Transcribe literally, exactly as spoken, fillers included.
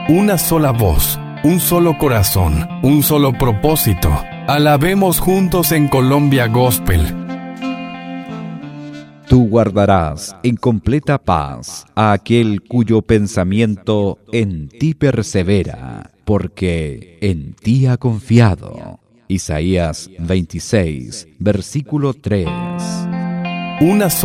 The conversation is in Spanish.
una sola voz, un solo corazón, un solo propósito. Alabemos juntos en Colombia Gospel. Tú guardarás en completa paz a aquel cuyo pensamiento en ti persevera, porque en ti ha confiado. Isaías veintiséis, versículo tres. Una sola